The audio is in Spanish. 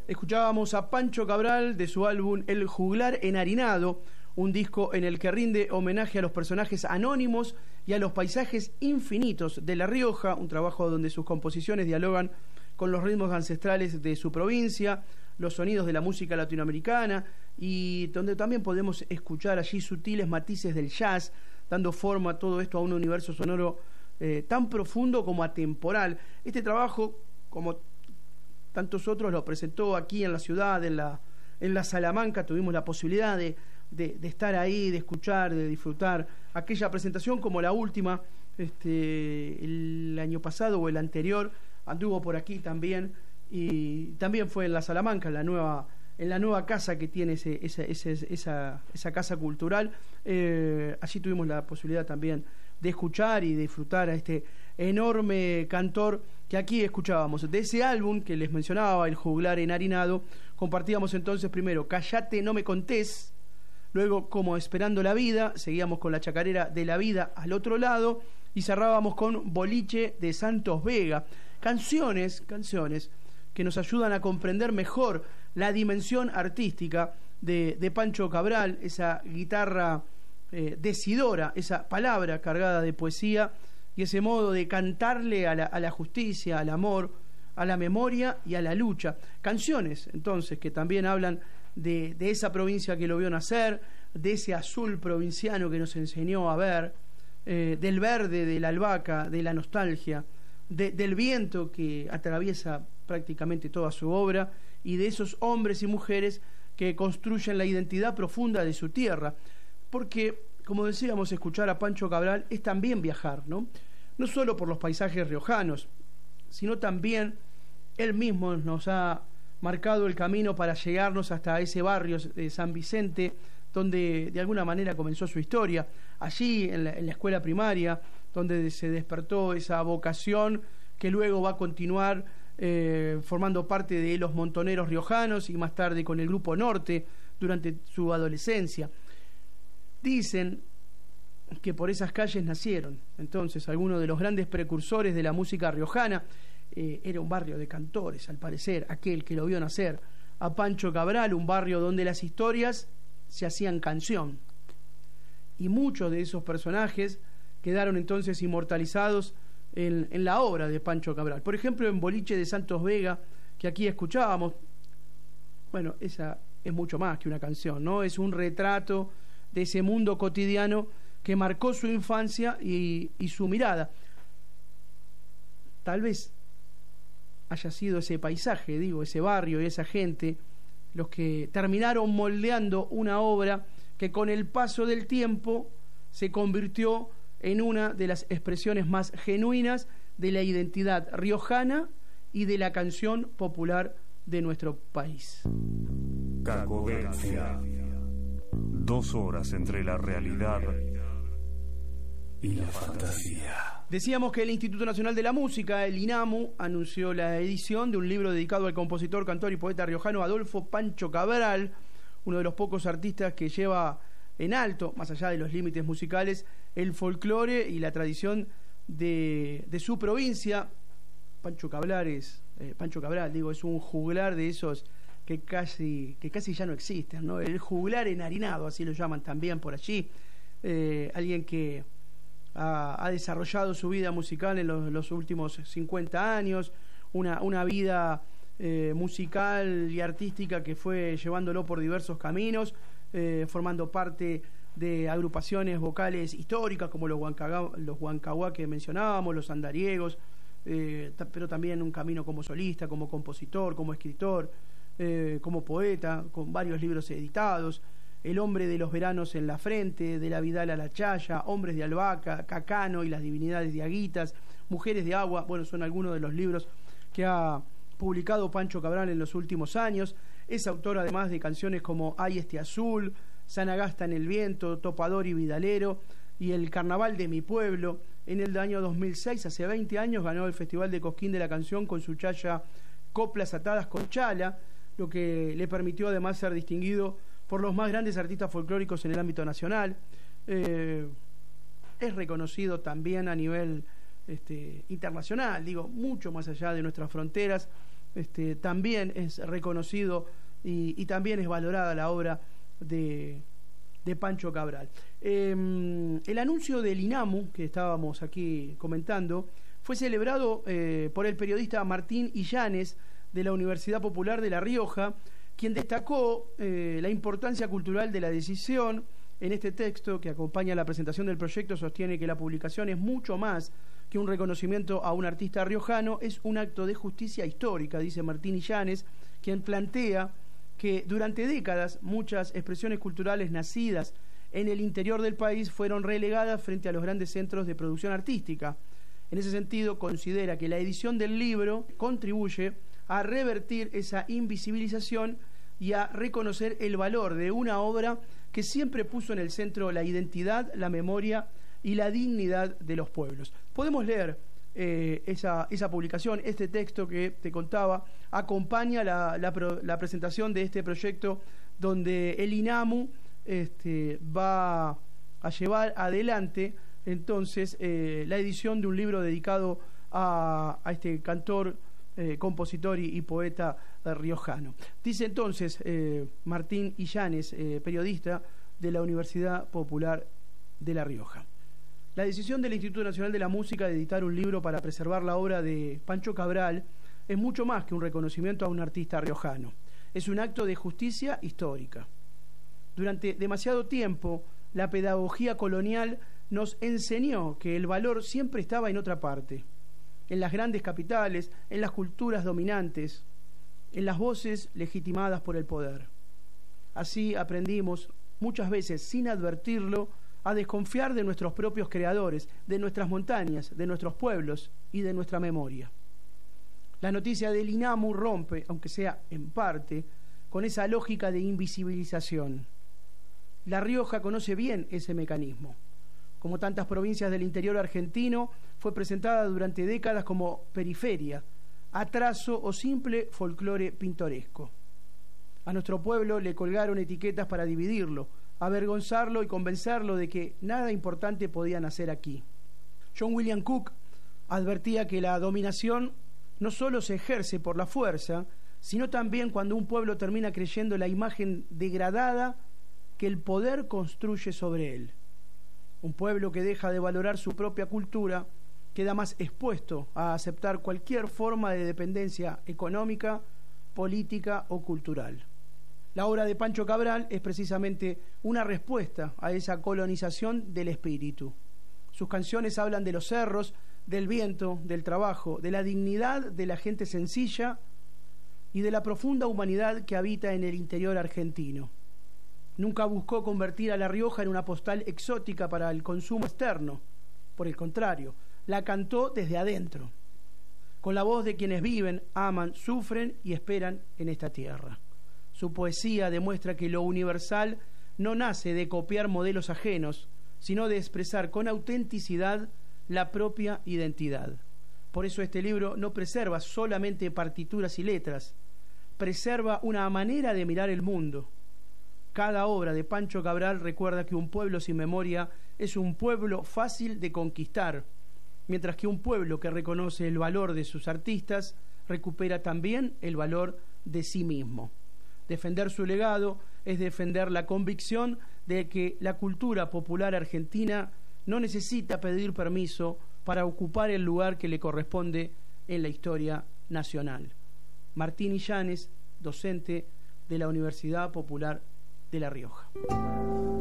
Escuchábamos a Pancho Cabral de su álbum El Juglar Enharinado, un disco en el que rinde homenaje a los personajes anónimos y a los paisajes infinitos de La Rioja, un trabajo donde sus composiciones dialogan con los ritmos ancestrales de su provincia, los sonidos de la música latinoamericana y donde también podemos escuchar allí sutiles matices del jazz, dando forma a todo esto a un universo sonoro tan profundo como atemporal. Este trabajo, como tantos otros, lo presentó aquí en la ciudad, en la Salamanca. Tuvimos la posibilidad de estar ahí, de escuchar, de disfrutar aquella presentación, como la última, el año pasado o el anterior, anduvo por aquí también, y también fue en la Salamanca, en la nueva casa que tiene esa casa cultural. Allí tuvimos la posibilidad también de escuchar y disfrutar a este enorme cantor que aquí escuchábamos. De ese álbum que les mencionaba, El Juglar Enharinado, compartíamos entonces primero Callate, no me contés, luego Como Esperando la Vida, seguíamos con la chacarera de La Vida al otro lado y cerrábamos con Boliche de Santos Vega. Canciones que nos ayudan a comprender mejor la dimensión artística de Pancho Cabral, esa guitarra decidora, esa palabra cargada de poesía y ese modo de cantarle a la justicia, al amor, a la memoria y a la lucha. Canciones, entonces, que también hablan de esa provincia que lo vio nacer, de ese azul provinciano que nos enseñó a ver, del verde, de la albahaca, de la nostalgia, del viento que atraviesa prácticamente toda su obra y de esos hombres y mujeres que construyen la identidad profunda de su tierra. Porque, como decíamos, escuchar a Pancho Cabral es también viajar, ¿no? No solo por los paisajes riojanos, sino también él mismo nos ha marcado el camino para llegarnos hasta ese barrio de San Vicente, donde de alguna manera comenzó su historia. Allí, en la escuela primaria, donde se despertó esa vocación que luego va a continuar formando parte de los Montoneros Riojanos y más tarde con el Grupo Norte durante su adolescencia. Dicen que por esas calles nacieron entonces algunos de los grandes precursores de la música riojana. Era un barrio de cantores, al parecer, aquel que lo vio nacer a Pancho Cabral, un barrio donde las historias se hacían canción. Y muchos de esos personajes quedaron entonces inmortalizados en la obra de Pancho Cabral. Por ejemplo, en Boliche de Santos Vega, que aquí escuchábamos, bueno, esa es mucho más que una canción, ¿no? Es un retrato de ese mundo cotidiano que marcó su infancia y su mirada. Tal vez haya sido ese paisaje, ese barrio y esa gente los que terminaron moldeando una obra que con el paso del tiempo se convirtió en una de las expresiones más genuinas de la identidad riojana y de la canción popular de nuestro país. Cacodencia. 2 horas entre la realidad y la fantasía. Decíamos que el Instituto Nacional de la Música, el INAMU, anunció la edición de un libro dedicado al compositor, cantor y poeta riojano Adolfo Pancho Cabral, uno de los pocos artistas que lleva en alto, más allá de los límites musicales, el folclore y la tradición de su provincia. Pancho Cabral es un juglar de esos que casi ya no existen, ¿no? El juglar enharinado, así lo llaman también por allí. Alguien que ha desarrollado su vida musical en los últimos 50 años, una vida musical y artística que fue llevándolo por diversos caminos, formando parte de agrupaciones vocales históricas como los Huancahuá que mencionábamos, los andariegos, pero también un camino como solista, como compositor, como escritor, como poeta, con varios libros editados. El hombre de los veranos en la frente, de la Vidal a la Chaya, Hombres de Albahaca, Cacano y las divinidades de Aguitas, Mujeres de Agua, bueno, son algunos de los libros que ha publicado Pancho Cabral en los últimos años. Es autor además de canciones como Ay este azul, Sanagasta en el viento, Topador y Vidalero y El carnaval de mi pueblo. En el año 2006, hace 20 años, ganó el Festival de Cosquín de la Canción con su chaya Coplas atadas con chala, lo que le permitió además ser distinguido por los más grandes artistas folclóricos en el ámbito nacional. Es reconocido también a nivel internacional, mucho más allá de nuestras fronteras, también es reconocido y también es valorada la obra de Pancho Cabral. El anuncio del INAMU, que estábamos aquí comentando, fue celebrado por el periodista Martín Illanes de la Universidad Popular de La Rioja, quien destacó la importancia cultural de la decisión. En este texto que acompaña la presentación del proyecto sostiene que la publicación es mucho más que un reconocimiento a un artista riojano, es un acto de justicia histórica, dice Martín Illanes, quien plantea que durante décadas muchas expresiones culturales nacidas en el interior del país fueron relegadas frente a los grandes centros de producción artística. En ese sentido, considera que la edición del libro contribuye a revertir esa invisibilización y a reconocer el valor de una obra que siempre puso en el centro la identidad, la memoria y la dignidad de los pueblos. Podemos leer esa publicación, este texto que te contaba, acompaña la presentación de este proyecto donde el INAMU va a llevar adelante entonces la edición de un libro dedicado a este cantor, compositor y poeta riojano. Dice entonces Martín Illanes, periodista de la Universidad Popular de La Rioja: la decisión del Instituto Nacional de la Música de editar un libro para preservar la obra de Pancho Cabral es mucho más que un reconocimiento a un artista riojano. Es un acto de justicia histórica. Durante demasiado tiempo, la pedagogía colonial nos enseñó que el valor siempre estaba en otra parte, en las grandes capitales, en las culturas dominantes, en las voces legitimadas por el poder. Así aprendimos, muchas veces sin advertirlo, a desconfiar de nuestros propios creadores, de nuestras montañas, de nuestros pueblos y de nuestra memoria. La noticia del INAMU rompe, aunque sea en parte, con esa lógica de invisibilización. La Rioja conoce bien ese mecanismo. Como tantas provincias del interior argentino, fue presentada durante décadas como periferia, atraso o simple folclore pintoresco. A nuestro pueblo le colgaron etiquetas para dividirlo, avergonzarlo y convencerlo de que nada importante podía nacer aquí. John William Cook advertía que la dominación no solo se ejerce por la fuerza, sino también cuando un pueblo termina creyendo la imagen degradada que el poder construye sobre él. Un pueblo que deja de valorar su propia cultura queda más expuesto a aceptar cualquier forma de dependencia económica, política o cultural. La obra de Pancho Cabral es precisamente una respuesta a esa colonización del espíritu. Sus canciones hablan de los cerros, del viento, del trabajo, de la dignidad de la gente sencilla y de la profunda humanidad que habita en el interior argentino. Nunca buscó convertir a La Rioja en una postal exótica para el consumo externo. Por el contrario, la cantó desde adentro, con la voz de quienes viven, aman, sufren y esperan en esta tierra. Su poesía demuestra que lo universal no nace de copiar modelos ajenos, sino de expresar con autenticidad la propia identidad. Por eso este libro no preserva solamente partituras y letras, preserva una manera de mirar el mundo. Cada obra de Pancho Cabral recuerda que un pueblo sin memoria es un pueblo fácil de conquistar, mientras que un pueblo que reconoce el valor de sus artistas recupera también el valor de sí mismo. Defender su legado es defender la convicción de que la cultura popular argentina no necesita pedir permiso para ocupar el lugar que le corresponde en la historia nacional. Martín Illanes, docente de la Universidad Popular de La Rioja.